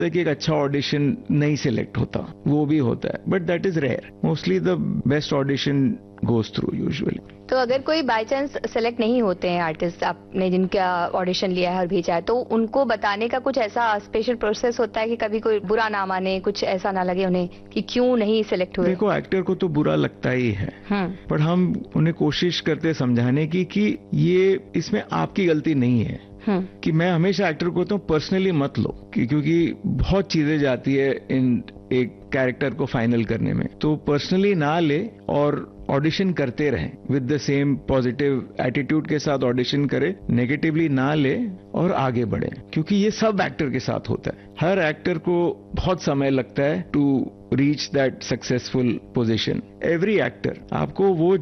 कि एक अच्छा ऑडिशन नहीं सिलेक्ट होता, वो भी होता है, but that is rare. Mostly the best audition goes through usually. तो अगर कोई बाय चांस सेलेक्ट नहीं होते हैं आर्टिस्ट, आपने जिनका ऑडिशन लिया है और भेजा है, तो उनको बताने का कुछ ऐसा स्पेशल प्रोसेस होता है कि कभी कोई बुरा ना माने, कुछ ऐसा ना लगे उन्हें कि क्यों नहीं सिलेक्ट हुए? देखो, एक्टर को तो बुरा लगता ही है, पर हम उन्हें कोशिश करते समझाने की कि ये इसमें आपकी गलती नहीं है. कि मैं हमेशा एक्टर को कहता हूँ पर्सनली मत लो, क्योंकि बहुत चीजें जाती है इन एक कैरेक्टर को फाइनल करने में, तो पर्सनली ना ले और ऑडिशन करते रहें with the same positive attitude के साथ ऑडिशन करे, नेगेटिवली ना ले और आगे बढ़े, क्योंकि ये सब एक्टर के साथ होता है. हर एक्टर को बहुत समय लगता है to reach that successful position. Every actor, आपको वो